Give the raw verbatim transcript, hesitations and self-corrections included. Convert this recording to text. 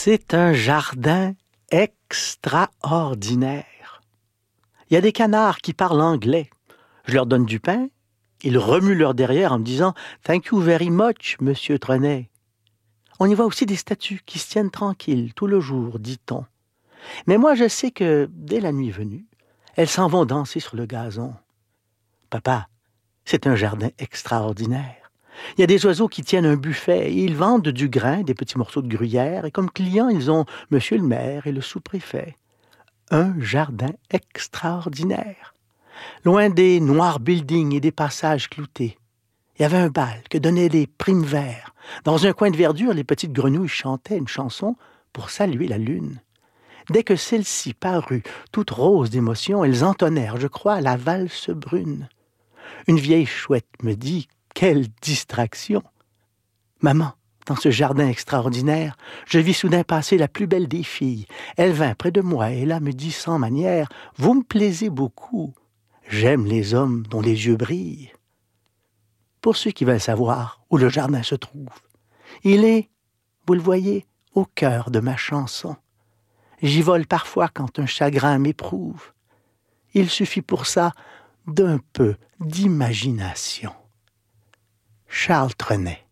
C'est un jardin extraordinaire. Il y a des canards qui parlent anglais. Je leur donne du pain, ils remuent leur derrière en me disant « Thank you very much, monsieur Trenet ». On y voit aussi des statues qui se tiennent tranquilles tout le jour, dit-on. Mais moi, je sais que, dès la nuit venue, elles s'en vont danser sur le gazon. Papa, c'est un jardin extraordinaire. Il y a des oiseaux qui tiennent un buffet et ils vendent du grain, des petits morceaux de gruyère, et comme clients, ils ont monsieur le maire et le sous-préfet. Un jardin extraordinaire. Loin des noirs buildings et des passages cloutés. Il y avait un bal que donnaient des primes verts. Dans un coin de verdure, les petites grenouilles chantaient une chanson pour saluer la lune. Dès que celle-ci parut, toute rose d'émotion, elles entonnèrent, je crois, la valse brune. Une vieille chouette me dit « Quelle distraction !» Maman, dans ce jardin extraordinaire, je vis soudain passer la plus belle des filles. Elle vint près de moi et là me dit sans manière « Vous me plaisez beaucoup. J'aime les hommes dont les yeux brillent. » Pour ceux qui veulent savoir où le jardin se trouve, il est, vous le voyez, au cœur de ma chanson. J'y vole parfois quand un chagrin m'éprouve. Il suffit pour ça d'un peu d'imagination. Charles Trenet.